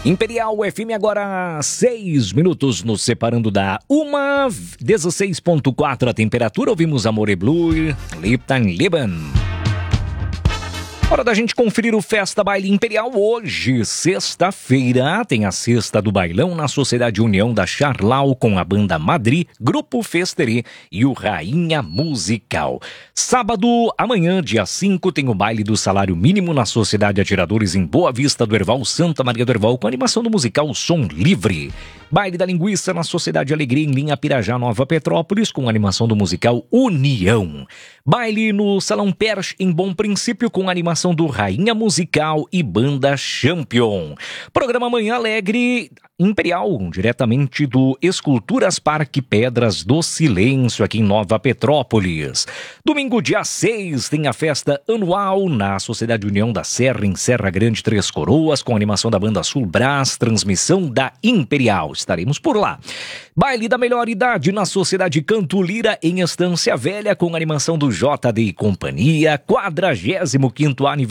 Imperial FM agora 6 minutos nos separando da 16.4 a temperatura. Ouvimos Amore Blue, Lipton Liban. Hora da gente conferir o Festa Baile Imperial hoje, sexta-feira. Tem a Sexta do Bailão na Sociedade União da Charlau com a Banda Madri, Grupo Festerê e o Rainha Musical. Sábado, amanhã, dia 5, tem o Baile do Salário Mínimo na Sociedade Atiradores em Boa Vista do Herval, Santa Maria do Herval, com animação do musical Som Livre. Baile da Linguiça na Sociedade Alegria em Linha Pirajá, Nova Petrópolis, com animação do musical União. Baile no Salão Perch em Bom Princípio, com animação do Rainha Musical e Banda Champion. Programa Manhã Alegre Imperial, diretamente do Esculturas Parque Pedras do Silêncio, aqui em Nova Petrópolis. Domingo, dia 6, tem a festa anual na Sociedade União da Serra, em Serra Grande, Três Coroas, com animação da Banda Sul Brás, transmissão da Imperial. Estaremos por lá. Baile da Melhor Idade na Sociedade Canto Lira, em Estância Velha, com animação do JD e Companhia, 45º aniversário